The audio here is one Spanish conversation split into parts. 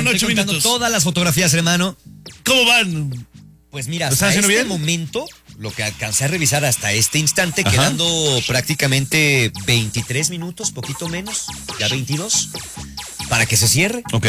Van Estoy 8 contando minutos. todas las fotografías, hermano. ¿Cómo van? Pues mira, ¿Lo estás hasta haciendo este bien? momento, lo que alcancé a revisar hasta este instante, Ajá. quedando prácticamente 23 minutos, poquito menos, ya 22, para que se cierre. Ok.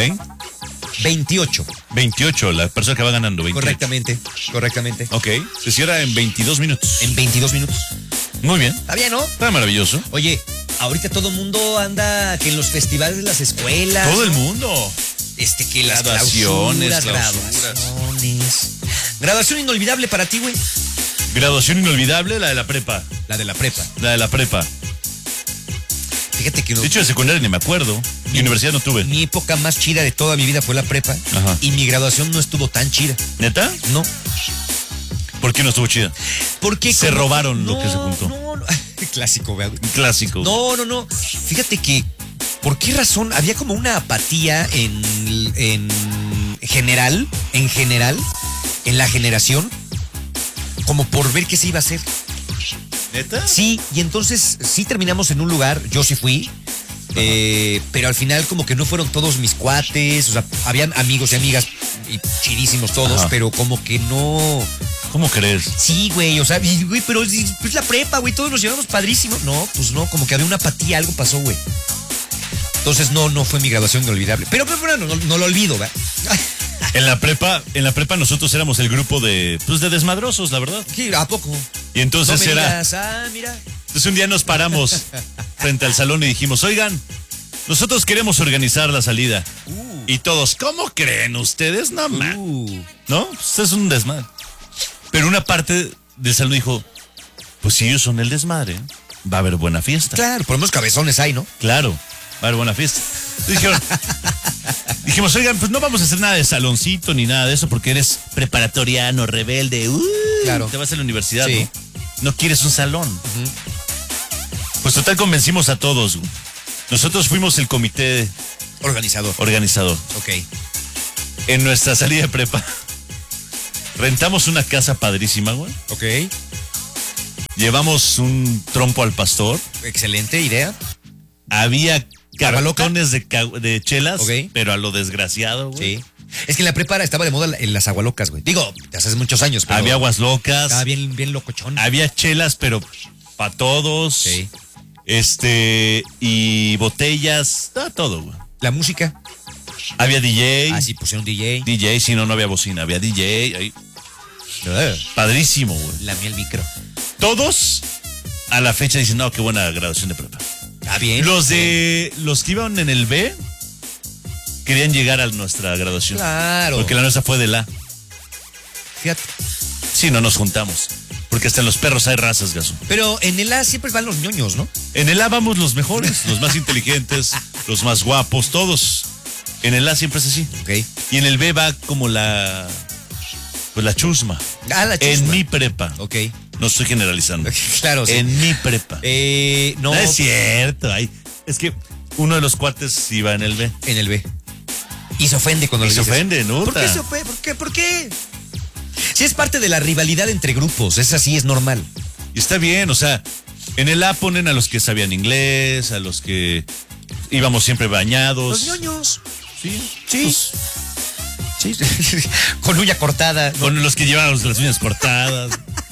28. 28, la persona que va ganando. 28. Correctamente. Ok. Se cierra en 22 minutos. En 22 minutos. Muy bien. Está bien, ¿no? Está maravilloso. Oye, ahorita todo el mundo anda que en los festivales de las escuelas. Todo el ¿no? mundo. Que las Graduaciones, graduaciones. Graduación inolvidable para ti, güey. Graduación inolvidable, la de la prepa. La de la prepa. La de la prepa. Fíjate que no. De hecho, de secundaria ni me acuerdo. Y universidad no tuve. Mi época más chida de toda mi vida fue la prepa. Ajá. Y mi graduación no estuvo tan chida. ¿Neta? No. ¿Por qué no estuvo chida? Porque Se robaron lo que se juntó. No. Clásico, güey. Clásico. No. Fíjate que, ¿por qué razón? Había como una apatía en general, en la generación, como por ver qué se iba a hacer. ¿Neta? Sí, y entonces sí terminamos en un lugar, yo sí fui, pero al final como que no fueron todos mis cuates, o sea, habían amigos y amigas y chidísimos todos, Ajá. pero como que no... ¿Cómo crees? Sí, güey, o sea, güey, pero pues la prepa, güey, todos nos llevamos padrísimo. No, pues no, como que había una apatía, algo pasó, güey. Entonces no fue mi graduación inolvidable. Pero bueno, no lo olvido, ¿verdad? En la prepa nosotros éramos el grupo de desmadrosos, la verdad. Sí, ¿a poco? Y entonces No me era... digas, mira. Entonces un día nos paramos frente al salón y dijimos, oigan, nosotros queremos organizar la salida. Y todos, ¿cómo creen ustedes? No, man. ¿No? Pues es un desmadre. Pero una parte del salón dijo, pues si ellos son el desmadre, va a haber buena fiesta. Claro, por lo menos cabezones hay, ¿no? Claro, va a haber buena fiesta. Entonces dijimos, oigan, pues no vamos a hacer nada de saloncito ni nada de eso porque eres preparatoriano, rebelde. Claro. Te vas a la universidad, Sí. ¿no? No quieres un salón. Pues total convencimos a todos. Nosotros fuimos el comité organizador. Ok. En nuestra salida de prepa, rentamos una casa padrísima, güey. Ok. Llevamos un trompo al pastor. Excelente idea. Había ¿Agua-loca? cartones de chelas, Ok. pero a lo desgraciado, güey. Sí. Es que en la prepa estaba de moda en las agualocas, güey. Digo, hace muchos años, pero... Había aguas locas. Estaba bien locochón. Había chelas, pero para todos. Sí. Y botellas, todo, güey. La música. Había DJ. Sí, pusieron DJ. DJ, si no había bocina. Había DJ. Ahí. Padrísimo, güey. La miel micro. Todos a la fecha dicen, no, qué buena graduación de prepa. Bien. Los que iban en el B querían llegar a nuestra graduación. Claro. Porque la nuestra fue de la. Fíjate. Sí, no nos juntamos. Porque hasta en los perros hay razas, Gaso. Pero en el A siempre van los ñoños, ¿no? En el A vamos los mejores, los más inteligentes, los más guapos, todos. En el A siempre es así. Ok. Y en el B va como la chusma. La chusma. En mi prepa. Ok. No estoy generalizando. Claro, sí. En mi prepa. No. No es cierto. Es que uno de los cuates iba en el B. En el B. Y se ofende cuando Y le se dices. ofende, ¿no? ¿Por qué se ofende? ¿Por qué? Si es parte de la rivalidad entre grupos, es así, es normal. Y está bien, o sea, en el A ponen a los que sabían inglés, a los que íbamos siempre bañados. Los ñoños. Sí. Sí. Sí. Con uña cortada. ¿no? Con los que llevaban las uñas cortadas.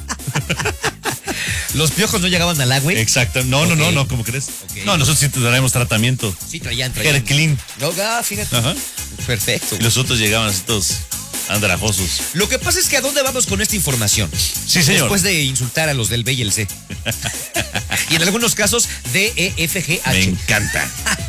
Los piojos no llegaban al agua. Exacto. No, Ok. no, ¿cómo crees? Ok. No, nosotros sí traemos tratamiento. Sí, traían. Era clean. No, fíjate. Ajá. Perfecto. Y los otros llegaban así todos andrajosos. Lo que pasa es que ¿a dónde vamos con esta información? Sí, señor. Después de insultar a los del B y el C. Y en algunos casos, D, E, F, G, H. Me encanta.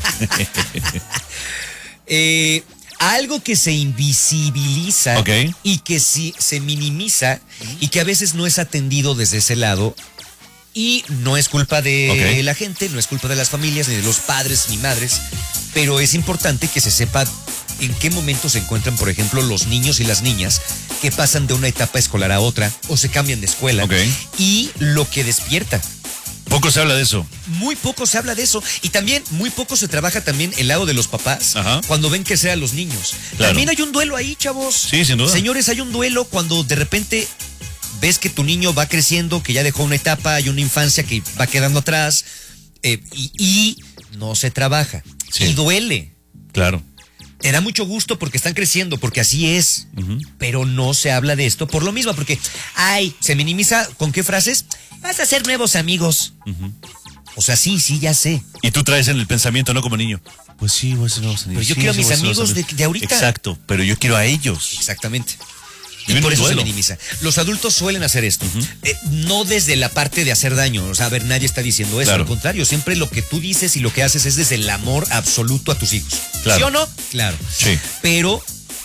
Algo que se invisibiliza Ok. y que sí se minimiza y que a veces no es atendido desde ese lado y no es culpa de Ok. la gente, no es culpa de las familias, ni de los padres ni madres, pero es importante que se sepa en qué momento se encuentran, por ejemplo, los niños y las niñas que pasan de una etapa escolar a otra o se cambian de escuela Ok. y lo que despierta. Poco se habla de eso. Muy poco se habla de eso y también muy poco se trabaja también el lado de los papás. Ajá. Cuando ven crecer a los niños. Claro. También hay un duelo ahí, chavos. Sí, sin duda. Señores, hay un duelo cuando de repente ves que tu niño va creciendo, que ya dejó una etapa, hay una infancia que va quedando atrás y no se trabaja. Sí. Y duele. Claro. Te da mucho gusto porque están creciendo, porque así es. Pero no se habla de esto por lo mismo, porque, se minimiza, ¿con qué frases? Vas a hacer nuevos amigos. O sea, sí, ya sé. Y tú traes en el pensamiento, ¿no? Como niño. Pues sí, voy a ser nuevos amigos. Pero yo quiero a mis amigos de ahorita. Exacto, pero yo quiero a ellos. Exactamente. Y por eso se duelo. minimiza. Los adultos suelen hacer esto. No desde la parte de hacer daño. O sea, a ver, nadie está diciendo eso. Claro. Al contrario, siempre lo que tú dices y lo que haces es desde el amor absoluto a tus hijos. Claro. ¿Sí o no? Claro. Sí. Pero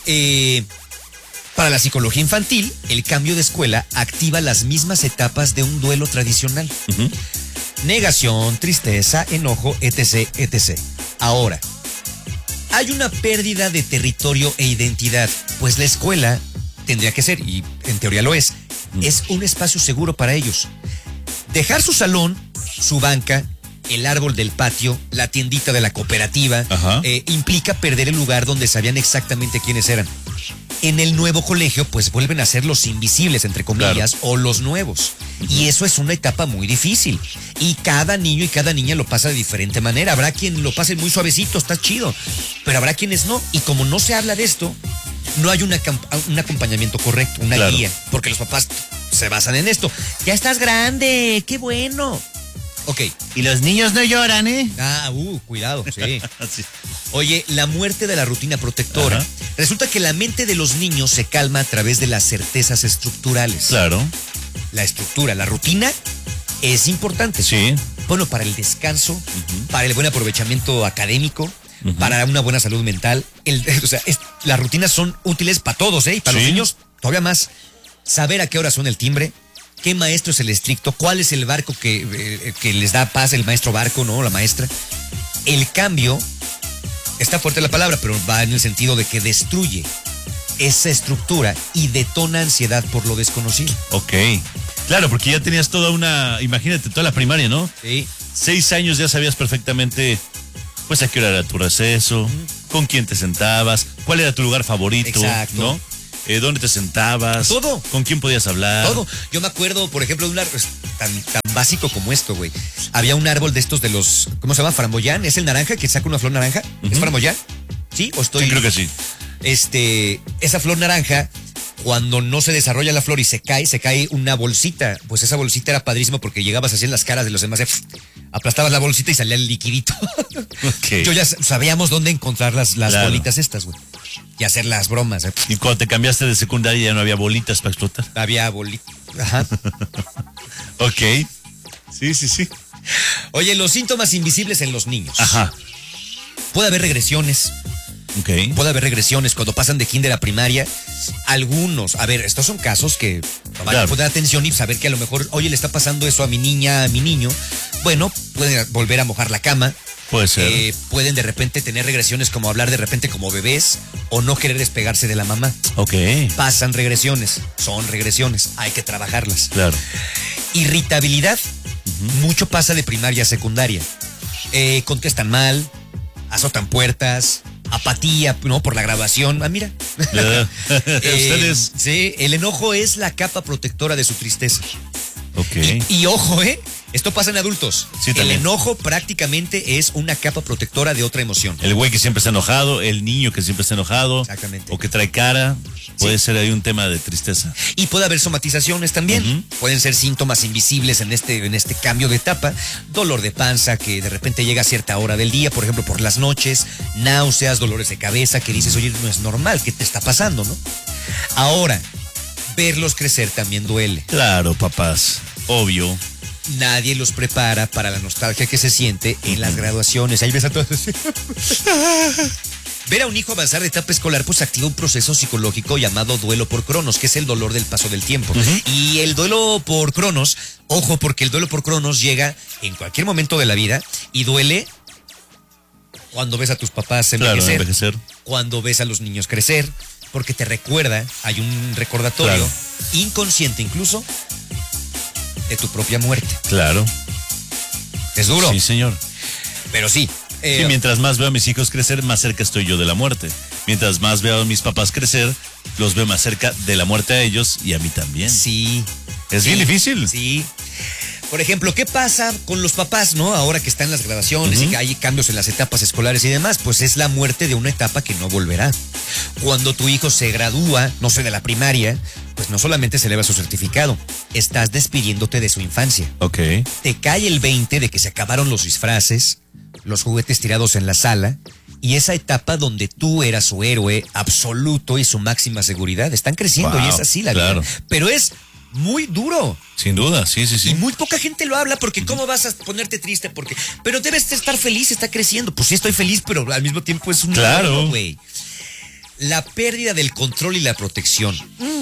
para la psicología infantil, el cambio de escuela activa las mismas etapas de un duelo tradicional. Negación, tristeza, enojo, etc., etc. Ahora, hay una pérdida de territorio e identidad, pues la escuela tendría que ser, y en teoría lo es un espacio seguro para ellos. Dejar su salón, su banca, el árbol del patio, la tiendita de la cooperativa, implica perder el lugar donde sabían exactamente quiénes eran. En el nuevo colegio, pues vuelven a ser los invisibles, entre comillas, o los nuevos. Y eso es una etapa muy difícil. Y cada niño y cada niña lo pasa de diferente manera. Habrá quien lo pase muy suavecito, está chido. Pero habrá quienes no. Y como no se habla de esto, no hay un acompañamiento correcto, una guía. Porque los papás se basan en esto. Ya estás grande, qué bueno. Ok. Y los niños no lloran, ¿eh? Cuidado, sí. Sí. Oye, la muerte de la rutina protectora. Resulta que la mente de los niños se calma a través de las certezas estructurales. Claro. La estructura, la rutina es importante. Sí. Bueno, para el descanso, para el buen aprovechamiento académico, para una buena salud mental. Las rutinas son útiles para todos, ¿eh? Y para los niños, todavía más. Saber a qué hora suena el timbre, qué maestro es el estricto, cuál es el barco que les da paz, el maestro barco, ¿no? La maestra. El cambio, está fuerte la palabra, pero va en el sentido de que destruye esa estructura y detona ansiedad por lo desconocido. Ok. Claro, porque ya tenías imagínate, toda la primaria, ¿no? Sí. 6 años ya sabías perfectamente, pues a qué hora era tu receso, con quién te sentabas, cuál era tu lugar favorito, Exacto. ¿no? ¿Dónde te sentabas? Todo. ¿Con quién podías hablar? Todo. Yo me acuerdo, por ejemplo, de un árbol tan básico como esto, güey. Había un árbol de estos de los, ¿cómo se llama? Framboyán. ¿Es el naranja que saca una flor naranja? ¿Es framboyán? ¿Sí? ¿O estoy? Sí, creo que sí. Esa flor naranja, cuando no se desarrolla la flor y se cae una bolsita. Pues esa bolsita era padrísimo porque llegabas así en las caras de los demás, aplastabas la bolsita y salía el liquidito. Okay. Yo ya sabíamos dónde encontrar las Claro. bolitas estas, güey. Y hacer las bromas. Y cuando te cambiaste de secundaria ya no había bolitas para explotar. Había bolitas. Ajá. Ok. Sí. Oye, los síntomas invisibles en los niños. Ajá. Puede haber regresiones. Ok. Puede haber regresiones cuando pasan de kinder a primaria. Algunos, a ver, estos son casos que van a poner atención y saber que a lo mejor, oye, le está pasando eso a mi niña, a mi niño. Bueno, pueden volver a mojar la cama. Puede ser. Pueden de repente tener regresiones como hablar de repente como bebés o no querer despegarse de la mamá. Ok. Pasan regresiones, son regresiones, hay que trabajarlas. Claro. Irritabilidad, mucho pasa de primaria a secundaria. Contestan mal, azotan puertas, apatía, ¿no? Por la graduación. Mira. Ustedes. Sí, el enojo es la capa protectora de su tristeza. Ok. Y ojo, esto pasa en adultos. Sí, el también. enojo prácticamente es una capa protectora de otra emoción. El güey que siempre está enojado, el niño que siempre está enojado. Exactamente. O que trae cara. Puede ser ahí un tema de tristeza. Y puede haber somatizaciones también. Pueden ser síntomas invisibles en este cambio de etapa. Dolor de panza que de repente llega a cierta hora del día, por ejemplo, por las noches. Náuseas, dolores de cabeza que dices, oye, no es normal, ¿qué te está pasando, no? Ahora, verlos crecer también duele. Claro, papás. Obvio. Nadie los prepara para la nostalgia que se siente en las graduaciones. Ahí ves a todos así. Ver a un hijo avanzar de etapa escolar pues activa un proceso psicológico llamado duelo por cronos, que es el dolor del paso del tiempo. Y el duelo por cronos, ojo, porque el duelo por cronos llega en cualquier momento de la vida y duele cuando ves a tus papás envejecer, cuando ves a los niños crecer, porque te recuerda, hay un recordatorio inconsciente incluso de tu propia muerte. Claro. Es duro. Sí, señor. Pero sí. Sí, mientras más veo a mis hijos crecer, más cerca estoy yo de la muerte. Mientras más veo a mis papás crecer, los veo más cerca de la muerte a ellos y a mí también. Sí. Es bien difícil. Sí. Por ejemplo, ¿qué pasa con los papás, no? Ahora que están las graduaciones y que hay cambios en las etapas escolares y demás, pues es la muerte de una etapa que no volverá. Cuando tu hijo se gradúa, no sé, de la primaria, pues no solamente celebra su certificado, estás despidiéndote de su infancia. Ok. Te cae el 20 de que se acabaron los disfraces, los juguetes tirados en la sala, y esa etapa donde tú eras su héroe absoluto y su máxima seguridad. Están creciendo y es así la vida. Pero es muy duro. Sin duda, sí. Y muy poca gente lo habla porque ¿cómo vas a ponerte triste? Pero debes de estar feliz, está creciendo. Pues sí estoy feliz, pero al mismo tiempo es un claro, güey. La pérdida del control y la protección.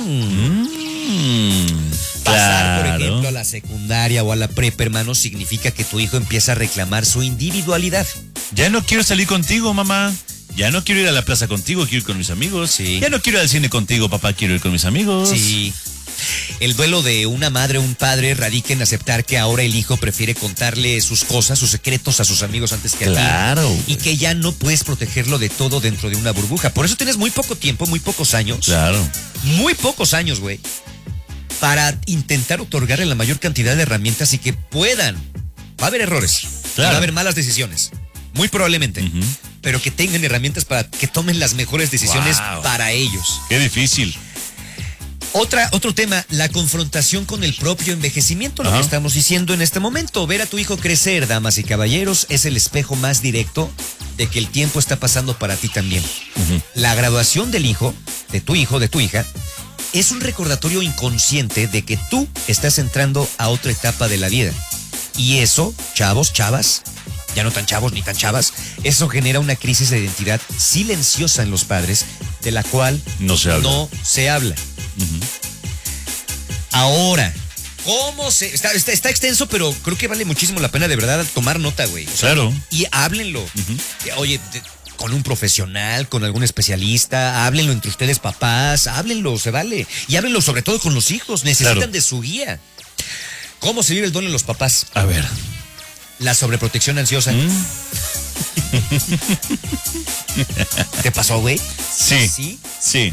Pasar, por ejemplo, a la secundaria o a la prepa, hermano, significa que tu hijo empieza a reclamar su individualidad. Ya no quiero salir contigo, mamá. Ya no quiero ir a la plaza contigo, quiero ir con mis amigos. Sí. Ya no quiero ir al cine contigo, papá, quiero ir con mis amigos. Sí. El duelo de una madre o un padre radica en aceptar que ahora el hijo prefiere contarle sus cosas, sus secretos a sus amigos antes que a ti. Claro. Y que ya no puedes protegerlo de todo dentro de una burbuja. Por eso tienes muy poco tiempo, muy pocos años. Claro. Muy pocos años, güey. Para intentar otorgarle la mayor cantidad de herramientas y que puedan. Va a haber errores. Claro. Va a haber malas decisiones. Muy probablemente. Pero que tengan herramientas para que tomen las mejores decisiones para ellos. Qué difícil. Otro tema, la confrontación con el propio envejecimiento, lo que estamos diciendo en este momento. Ver a tu hijo crecer, damas y caballeros, es el espejo más directo de que el tiempo está pasando para ti también. La graduación del hijo, de tu hija, es un recordatorio inconsciente de que tú estás entrando a otra etapa de la vida. Y eso, chavos, chavas, ya no tan chavos ni tan chavas, eso genera una crisis de identidad silenciosa en los padres, de la cual no se habla. Ahora, ¿cómo se...? Está extenso, pero creo que vale muchísimo la pena de verdad tomar nota, güey. O sea, claro. Y háblenlo. Oye, con un profesional, con algún especialista, háblenlo entre ustedes papás, háblenlo, se vale. Y háblenlo sobre todo con los hijos, necesitan de su guía. ¿Cómo se vive el duelo en los papás? A ver. La sobreprotección ansiosa. ¿Te pasó, güey? Sí.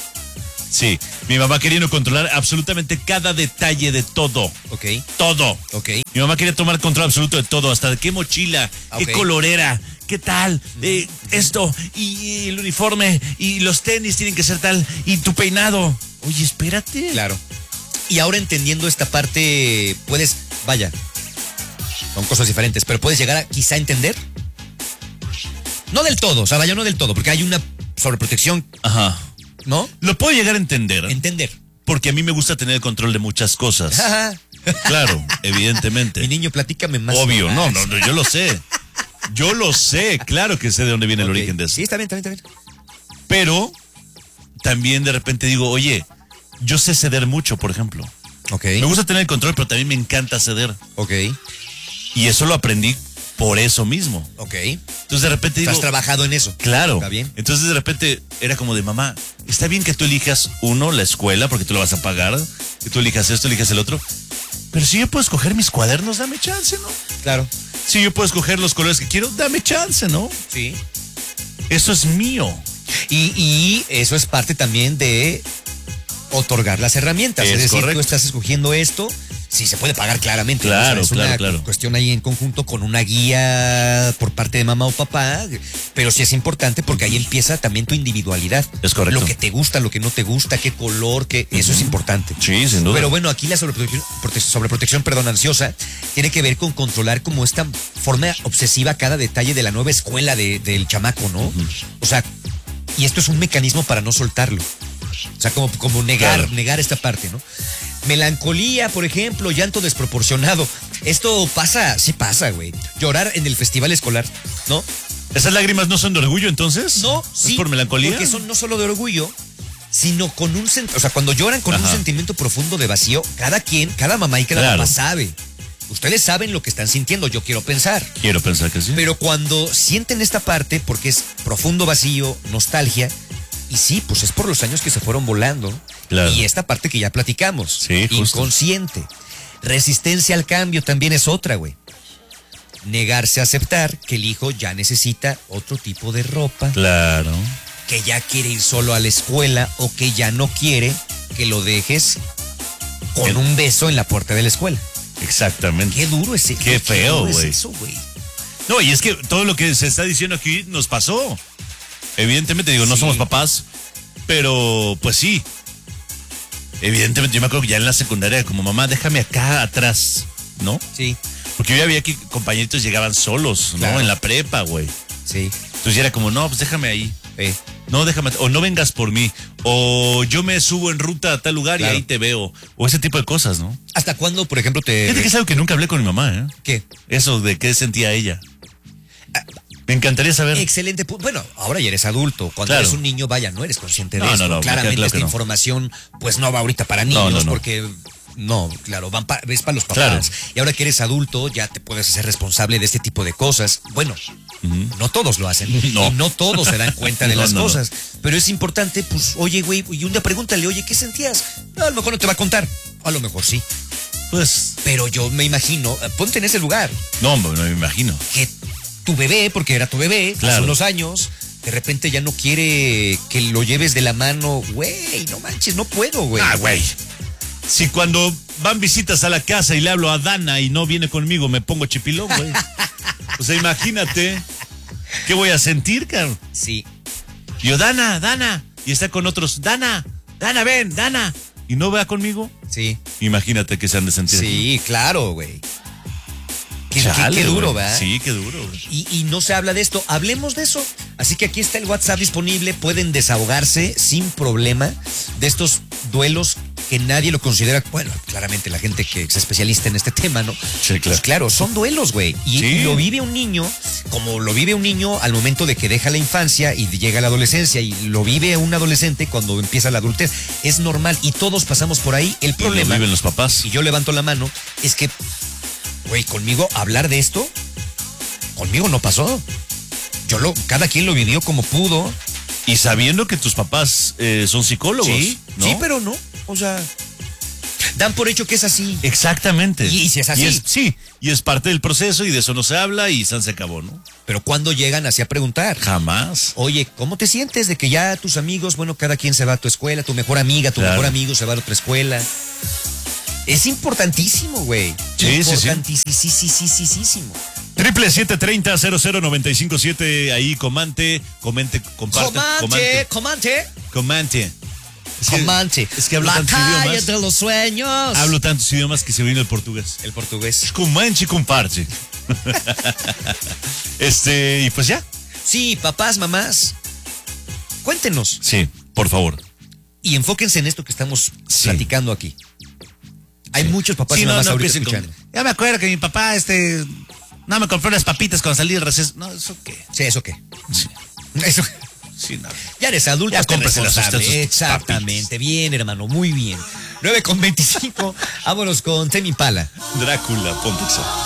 Mi mamá queriendo controlar absolutamente cada detalle de todo. Ok. Todo. Ok. Mi mamá quería tomar control absoluto de todo, hasta de qué mochila, qué colorera, qué tal, esto, y el uniforme, y los tenis tienen que ser tal, y tu peinado. Oye, espérate. Claro. Y ahora entendiendo esta parte, puedes, vaya, son cosas diferentes, pero puedes llegar a quizá entender. No del todo, o sea, vaya, no del todo, porque hay una sobreprotección. Ajá. ¿No? Lo puedo llegar a entender. Entender. Porque a mí me gusta tener el control de muchas cosas. Claro, evidentemente. Mi niño, platícame más. Obvio, no, yo lo sé. Yo lo sé, claro que sé de dónde viene el origen de eso. Sí, está bien. Pero también de repente digo, oye, yo sé ceder mucho, por ejemplo. Ok. Me gusta tener el control, pero también me encanta ceder. Ok. Y eso lo aprendí por eso mismo. Ok. Entonces de repente digo... ¿Has trabajado en eso? Claro. Está bien. Entonces de repente era como de mamá, está bien que tú elijas la escuela, porque tú lo vas a pagar, que tú elijas esto, elijas el otro. Pero si yo puedo escoger mis cuadernos, dame chance, ¿no? Claro. Si yo puedo escoger los colores que quiero, dame chance, ¿no? Sí. Eso es mío. Y eso es parte también de otorgar las herramientas. Es decir, correcto. Tú estás escogiendo esto, sí se puede pagar claramente. Claro, o sea, es una cuestión ahí en conjunto con una guía por parte de mamá o papá, pero sí es importante porque ahí empieza también tu individualidad. Es correcto. Lo que te gusta, lo que no te gusta, qué color, eso es importante. Sí, sin duda. Pero bueno, aquí la sobreprotección ansiosa tiene que ver con controlar como esta forma obsesiva cada detalle de la nueva escuela del chamaco, ¿no? O sea, y esto es un mecanismo para no soltarlo. O sea, como negar esta parte, ¿no? Melancolía, por ejemplo, llanto desproporcionado. Esto pasa, sí pasa, güey. Llorar en el festival escolar, ¿no? ¿Esas lágrimas no son de orgullo, entonces? No, sí. ¿Es por melancolía? Porque son no solo de orgullo, sino con un sentimiento, o sea, cuando lloran con un sentimiento profundo de vacío, cada mamá y cada papá sabe. Ustedes saben lo que están sintiendo, yo quiero pensar. Quiero pensar que sí. Pero cuando sienten esta parte, porque es profundo vacío, nostalgia, y sí, pues es por los años que se fueron volando. Claro. Y esta parte que ya platicamos. Sí, justo. Inconsciente. Resistencia al cambio también es otra, güey. Negarse a aceptar que el hijo ya necesita otro tipo de ropa. Claro. Que ya quiere ir solo a la escuela o que ya no quiere que lo dejes con un beso en la puerta de la escuela. Exactamente. Qué duro ese. Qué feo, duro es güey. eso, güey. No, y es que todo lo que se está diciendo aquí nos pasó. Evidentemente, digo, no Sí. somos papás, pero pues sí. Evidentemente, yo me acuerdo que ya en la secundaria, como mamá, déjame acá atrás, ¿no? Sí, Porque yo ya veía que compañeritos llegaban solos, ¿no? Claro. En la prepa, güey. sí. Entonces ya era como, no, pues déjame ahí. No, déjame, o no vengas por mí, o yo me subo en ruta a tal lugar Claro. y ahí te veo, o ese tipo de cosas, ¿no? ¿Hasta cuándo, por ejemplo, te... Fíjate que es algo que nunca hablé con mi mamá, ¿eh? ¿Qué? Eso de qué sentía ella. Me encantaría saber. Excelente punto. Bueno, ahora ya eres adulto. Cuando Claro. eres un niño, vaya, no eres consciente de No, esto. no, Claramente claro esta que no. información, pues no va ahorita para niños, no. porque... No, claro, es para los papás. Claro. Y ahora que eres adulto, ya te puedes hacer responsable de este tipo de cosas. Bueno, no todos lo hacen. No. Y no todos se dan cuenta de No, las no, no. cosas. Pero es importante, pues, oye, güey, y un día pregúntale, oye, ¿qué sentías? No, a lo mejor no te va a contar. A lo mejor sí. Pues, Pero yo me imagino, ponte en ese lugar, no me imagino. que tu bebé, porque era tu bebé, hace Claro. unos años, de repente ya no quiere que lo lleves de la mano. Güey, no manches, no puedo, güey. Ah, güey. Si cuando van visitas a la casa y le hablo a Dana y no viene conmigo, me pongo chipilón, güey. O sea, imagínate. ¿Qué voy a sentir, cabrón? Sí. Y yo, Dana. Y está con otros, Dana, ven, Dana. Y no vea conmigo. Sí, Imagínate que se han de sentir. sí, claro, güey. Qué, Chale, qué duro, güey. ¿verdad? Sí, qué duro, güey. Y no se habla de esto. Hablemos de eso. Así que aquí está el WhatsApp disponible. Pueden desahogarse sin problema de estos duelos que nadie lo considera. Bueno, claramente la gente que es especialista en este tema, ¿no? Sí, claro. Pues claro, son duelos, güey. Y Sí. lo vive un niño, como lo vive un niño al momento de que deja la infancia y llega a la adolescencia, y lo vive un adolescente cuando empieza la adultez. Es normal y todos pasamos por ahí. El Y lo problema, viven los papás. y yo levanto la mano, es que, güey, conmigo hablar de esto, conmigo no pasó. Cada quien lo vivió como pudo. Y sabiendo que tus papás son psicólogos. Sí, ¿no? sí, pero no. O sea, dan por hecho que es así. Exactamente. Y si es así. Sí, y es parte del proceso y de eso no se habla y se acabó, ¿no? Pero cuando llegan así a preguntar, Jamás. oye, ¿cómo te sientes de que ya tus amigos, bueno, cada quien se va a tu escuela, tu mejor amiga, tu Claro. mejor amigo se va a otra escuela? Es importantísimo, güey. Sí, sí, sí. Importantísimo. 777-30-00957. Ahí comente, comparte. Comente. Es que hablo La tantos calle idiomas. de los sueños. Hablo tantos idiomas que se viene el portugués. El portugués. Comente y comparte. Y pues ya. Sí, papás, mamás, cuéntenos. Sí, por favor. Y enfóquense en esto que estamos Sí. platicando aquí. Hay muchos papás Sí, y mamás ahorita empiecen con- escuchando. Ya me acuerdo que mi papá, no me compró unas papitas cuando salí del receso. No, ¿eso qué? Sí, ¿eso qué? Sí, Eso. sí, no. Ya eres adulto, Ya hazte cómpreselas responsable. usted sus Exactamente. Bien, hermano, muy bien. 9:25. Vámonos con Temi Impala. Drácula, ponte eso.